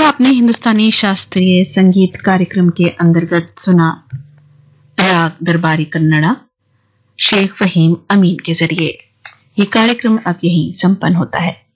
आपने हिंदुस्तानी शास्त्रीय संगीत कार्यक्रम के अंतर्गत सुना राग दरबारी कन्नड़ा शेख फहीम अमीन के जरिए। ये कार्यक्रम अब यहीं संपन्न होता है।